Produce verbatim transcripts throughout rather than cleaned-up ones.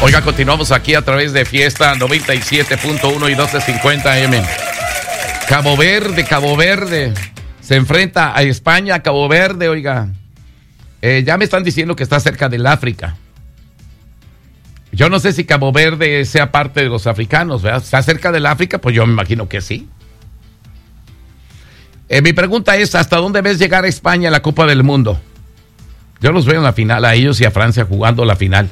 Oiga, continuamos aquí a través de Fiesta noventa y siete punto uno y doce cincuenta A M. Cabo Verde, Cabo Verde. Se enfrenta a España, Cabo Verde, oiga. Eh, ya me están diciendo que está cerca del África. Yo no sé si Cabo Verde sea parte de los africanos, ¿verdad? ¿Está cerca del África? Pues yo me imagino que sí. Eh, mi pregunta es, ¿hasta dónde ves llegar a España en la Copa del Mundo? Yo los veo en la final, a ellos y a Francia jugando la final.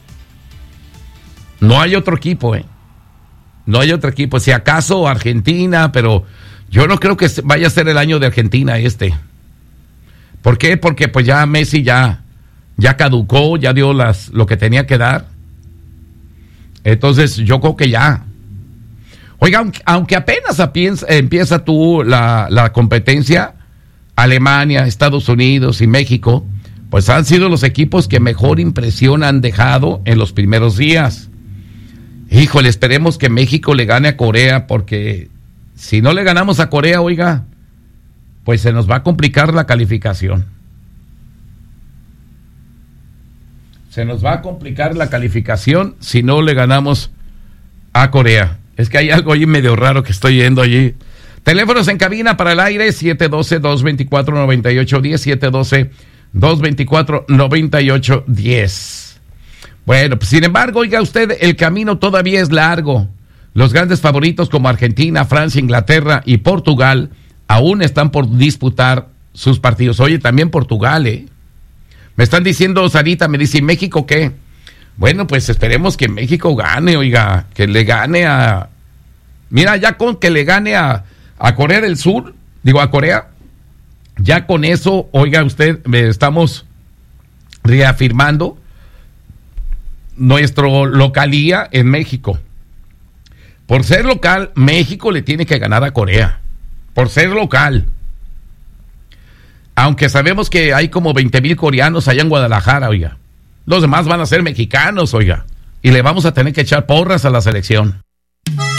No hay otro equipo, ¿eh? No hay otro equipo. Si acaso Argentina, pero yo no creo que vaya a ser el año de Argentina este. ¿Por qué? Porque pues ya Messi ya, ya caducó, ya dio las, lo que tenía que dar. Entonces yo creo que ya. Oiga, aunque, aunque apenas apienza, empieza tú la, la competencia, Alemania, Estados Unidos y México, pues han sido los equipos que mejor impresión han dejado en los primeros días. Híjole, esperemos que México le gane a Corea, porque si no le ganamos a Corea, oiga, pues se nos va a complicar la calificación. Se nos va a complicar la calificación si no le ganamos a Corea. Es que hay algo ahí medio raro que estoy yendo allí. Teléfonos en cabina para el aire, siete uno dos, dos dos cuatro, nueve ocho uno cero, siete uno dos, dos dos cuatro, nueve ocho uno cero. Bueno, pues sin embargo, oiga usted, el camino todavía es largo. Los grandes favoritos como Argentina, Francia, Inglaterra y Portugal aún están por disputar sus partidos. Oye, también Portugal, ¿eh? Me están diciendo, Sarita, me dice, ¿y México qué? Bueno, pues esperemos que México gane, oiga, que le gane a... Mira, ya con que le gane a, a Corea del Sur, digo, a Corea, ya con eso, oiga usted, estamos reafirmando nuestro localía en México. Por ser local, México le tiene que ganar a Corea. Por ser local. Aunque sabemos que hay como veinte mil coreanos allá en Guadalajara, oiga. Los demás van a ser mexicanos, oiga. Y le vamos a tener que echar porras a la selección.